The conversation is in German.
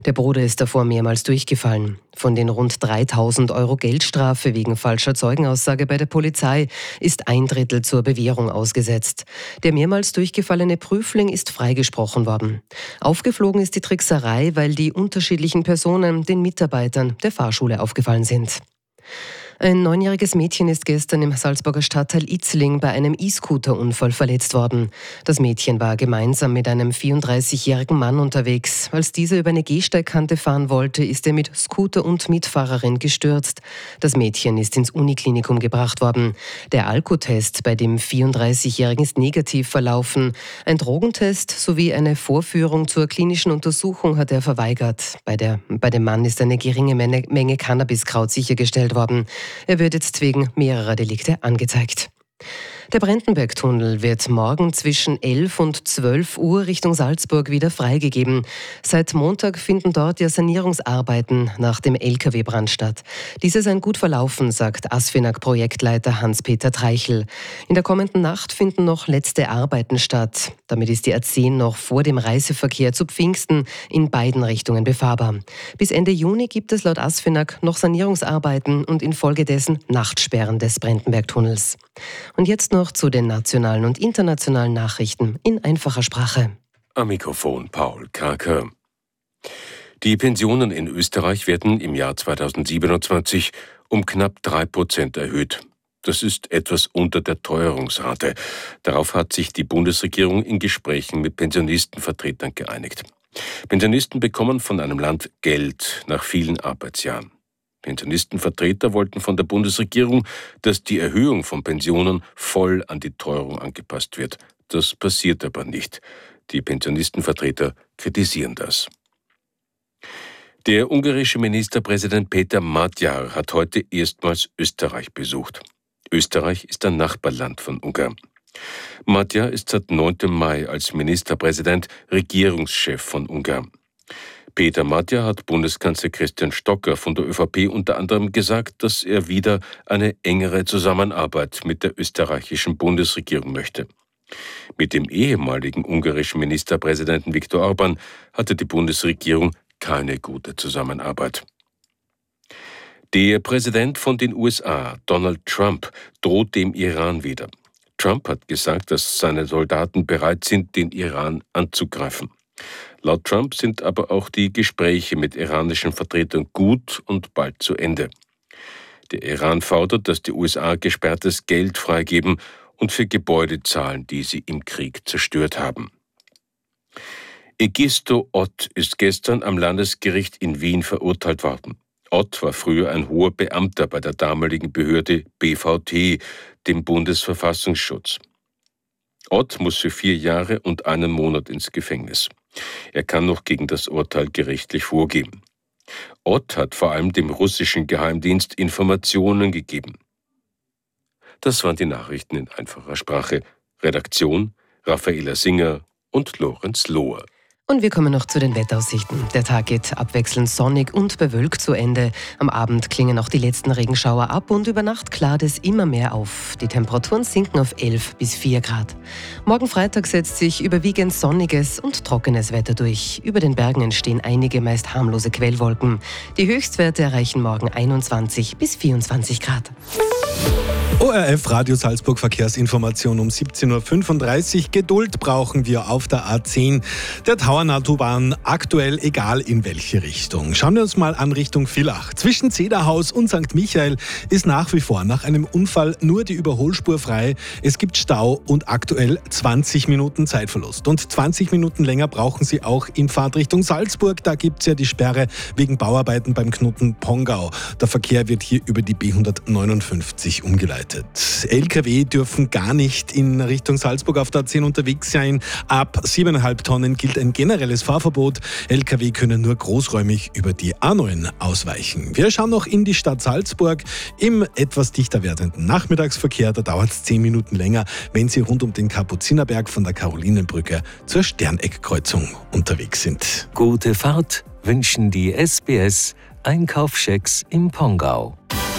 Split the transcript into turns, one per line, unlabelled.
Der Bruder ist davor mehrmals durchgefallen. Von den rund 3.000 € Geldstrafe wegen falscher Zeugenaussage bei der Polizei ist 1/3 zur Bewährung ausgesetzt. Der mehrmals durchgefallene Prüfling ist freigesprochen worden. Aufgeflogen ist die Trickserei, weil die unterschiedlichen Personen den Mitarbeitern der Fahrschule aufgefallen sind. Ein 9-jähriges Mädchen ist gestern im Salzburger Stadtteil Itzling bei einem E-Scooter-Unfall verletzt worden. Das Mädchen war gemeinsam mit einem 34-jährigen Mann unterwegs. Als dieser über eine Gehsteigkante fahren wollte, ist er mit Scooter und Mitfahrerin gestürzt. Das Mädchen ist ins Uniklinikum gebracht worden. Der Alkotest bei dem 34-jährigen ist negativ verlaufen. Ein Drogentest sowie eine Vorführung zur klinischen Untersuchung hat er verweigert. Bei dem Mann ist eine geringe Menge Cannabiskraut sichergestellt worden. Er wird jetzt wegen mehrerer Delikte angezeigt. Der Brentenberg-Tunnel wird morgen zwischen 11 und 12 Uhr Richtung Salzburg wieder freigegeben. Seit Montag finden dort ja Sanierungsarbeiten nach dem Lkw-Brand statt. Diese seien gut verlaufen, sagt ASFINAG-Projektleiter Hans-Peter Treichel. In der kommenden Nacht finden noch letzte Arbeiten statt. Damit ist die A10 noch vor dem Reiseverkehr zu Pfingsten in beiden Richtungen befahrbar. Bis Ende Juni gibt es laut ASFINAG noch Sanierungsarbeiten und infolgedessen Nachtsperren des Brentenberg-Tunnels. Und jetzt noch zu den nationalen und internationalen Nachrichten in einfacher Sprache.
Am Mikrofon Paul Karker. Die Pensionen in Österreich werden im Jahr 2027 um knapp 3% erhöht. Das ist etwas unter der Teuerungsrate. Darauf hat sich die Bundesregierung in Gesprächen mit Pensionistenvertretern geeinigt. Pensionisten bekommen von einem Land Geld nach vielen Arbeitsjahren. Pensionistenvertreter wollten von der Bundesregierung, dass die Erhöhung von Pensionen voll an die Teuerung angepasst wird. Das passiert aber nicht. Die Pensionistenvertreter kritisieren das. Der ungarische Ministerpräsident Péter Magyar hat heute erstmals Österreich besucht. Österreich ist ein Nachbarland von Ungarn. Magyar ist seit 9. Mai als Ministerpräsident Regierungschef von Ungarn. Péter Magyar hat Bundeskanzler Christian Stocker von der ÖVP unter anderem gesagt, dass er wieder eine engere Zusammenarbeit mit der österreichischen Bundesregierung möchte. Mit dem ehemaligen ungarischen Ministerpräsidenten Viktor Orbán hatte die Bundesregierung keine gute Zusammenarbeit. Der Präsident von den USA, Donald Trump, droht dem Iran wieder. Trump hat gesagt, dass seine Soldaten bereit sind, den Iran anzugreifen. Laut Trump sind aber auch die Gespräche mit iranischen Vertretern gut und bald zu Ende. Der Iran fordert, dass die USA gesperrtes Geld freigeben und für Gebäude zahlen, die sie im Krieg zerstört haben. Egisto Ott ist gestern am Landesgericht in Wien verurteilt worden. Ott war früher ein hoher Beamter bei der damaligen Behörde BVT, dem Bundesverfassungsschutz. Ott muss für 4 Jahre und 1 Monat ins Gefängnis. Er kann noch gegen das Urteil gerichtlich vorgehen. Ott hat vor allem dem russischen Geheimdienst Informationen gegeben. Das waren die Nachrichten in einfacher Sprache. Redaktion Raffaela Singer und Lorenz Lohr.
Und wir kommen noch zu den Wetteraussichten. Der Tag geht abwechselnd sonnig und bewölkt zu Ende. Am Abend klingen auch die letzten Regenschauer ab und über Nacht klart es immer mehr auf. Die Temperaturen sinken auf 11 bis 4 Grad. Morgen Freitag setzt sich überwiegend sonniges und trockenes Wetter durch. Über den Bergen entstehen einige meist harmlose Quellwolken. Die Höchstwerte erreichen morgen 21 bis 24 Grad.
ORF Radio Salzburg Verkehrsinformation um 17.35 Uhr. Geduld brauchen wir auf der A10, der Tauernautobahn, aktuell egal in welche Richtung. Schauen wir uns mal an Richtung Villach. Zwischen Zederhaus und St. Michael ist nach wie vor nach einem Unfall nur die Überholspur frei. Es gibt Stau und aktuell 20 Minuten Zeitverlust. Und 20 Minuten länger brauchen Sie auch in Fahrtrichtung Salzburg. Da gibt es ja die Sperre wegen Bauarbeiten beim Knoten Pongau. Der Verkehr wird hier über die B159 umgeleitet. Lkw dürfen gar nicht in Richtung Salzburg auf der A10 unterwegs sein. Ab 7,5 Tonnen gilt ein generelles Fahrverbot. Lkw können nur großräumig über die A9 ausweichen. Wir schauen noch in die Stadt Salzburg. Im etwas dichter werdenden Nachmittagsverkehr, da dauert es 10 Minuten länger, wenn Sie rund um den Kapuzinerberg von der Karolinenbrücke zur Sterneckkreuzung unterwegs sind.
Gute Fahrt wünschen die SBS Einkaufschecks im Pongau.